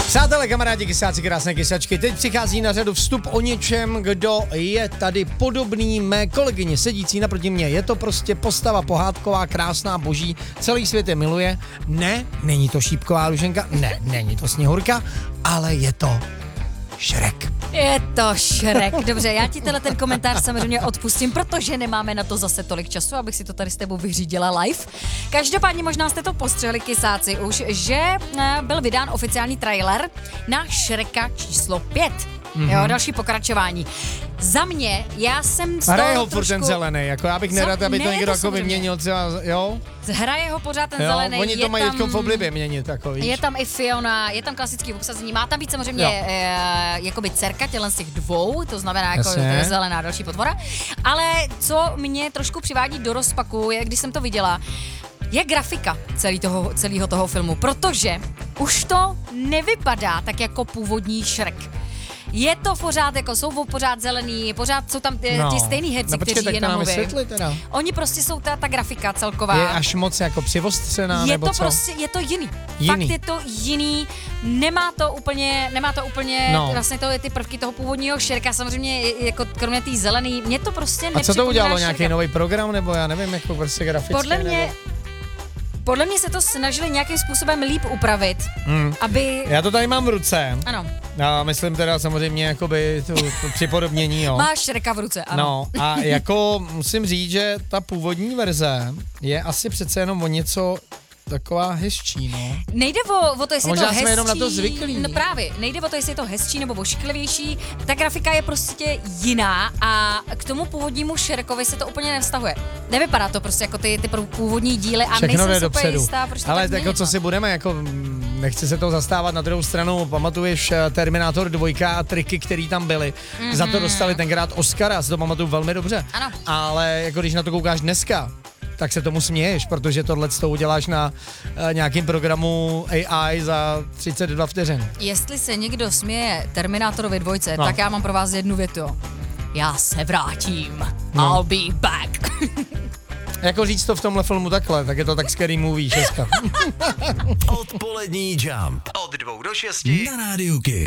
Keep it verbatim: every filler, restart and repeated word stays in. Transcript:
Přátelé, kamarádi, kysáci, krásné kysačky, teď přichází na řadu vstup o něčem, kdo je tady podobný mé kolegyně sedící naproti mě. Je to prostě postava pohádková, krásná, boží, celý svět je miluje. Ne, není to šípková ruženka, ne, není to Sněhurka, ale je to Šrek. Je to Šrek. Dobře, já ti tenhle ten komentář samozřejmě odpustím, protože nemáme na to zase tolik času, abych si to tady s tebou vyřídila live. Každopádně možná jste to postřehli, kysáci, už, že byl vydán oficiální trailer na Šreka číslo pět. Mm-hmm. Jo, další pokračování. Za mě, já jsem z toho Hraje ho trošku... furt ten zelený, jako já bych nerad, aby ne, to někdo to jako vyměnil třeba, jo? Hraje ho pořád ten jo, zelený. oni to mají tam... v oblibě měnit, jako víš. Je tam i Fiona, je tam klasický obsazení, má tam být samozřejmě e, jakoby dcerka tělen z těch dvou, to znamená jako to je zelená další potvora. Ale co mě trošku přivádí do rozpaku, je, když jsem to viděla, je grafika celý toho, celého toho filmu, protože už to nevypadá tak jako původní Šrek. Je to pořád, jako jsou pořád zelený, pořád jsou tam ty, no. ty stejný herci, no, počkej, kteří je namluví. Oni prostě jsou ta, ta grafika celková. Je až moc jako přivostřená, je nebo to co? prostě, je to jiný. jiný. Fakt je to jiný. Nemá to úplně, nemá to úplně, no. vlastně to je ty prvky toho původního Šreka, samozřejmě jako kromě té zelený, mě to prostě nepřipomíná. A co to udělalo, Šreka. nějaký nový program, nebo já nevím, jako prostě graficky? Podle mě, nebo... podle mě se to snažili nějakým způsobem líp upravit, mm. aby... Já to tady mám v ruce. Ano. Já myslím teda samozřejmě jakoby tu, tu připodobnění, jo. Máš Šreka v ruce, ano. No a jako musím říct, že ta původní verze je asi přece jenom o něco taková hezčí, no. Nejde o, o to, jestli je to hezčí, jenom na to zvyklí. No právě, nejde o to, jestli je to hezčí nebo ošklivější, ta grafika je prostě jiná a k tomu původnímu Šrekovi se to úplně nevztahuje. Nevypadá to prostě jako ty, ty původní díly a všechno nejsem jde super jistá, proč to ale tak jako změnit, co si budeme, jako nechci se to zastávat, na druhou stranu pamatuješ Terminátor dva a triky, který tam byly. Mm-hmm. Za to dostali tenkrát Oscara, já si to pamatuju velmi dobře. Ano. Ale jako když na to koukáš dneska, tak se tomu směješ, protože tohle to uděláš na uh, nějakým programu A I za třicet dva vteřin. Jestli se někdo směje Terminátorovi dvojce, no. tak já mám pro vás jednu větu. Já se vrátím. No. I'll be back. Jako říct to v tomhle filmu takhle, tak je to tak scary movie, šestka. Odpolední Jump. Od dvou do šesti na Rádiu Kiss.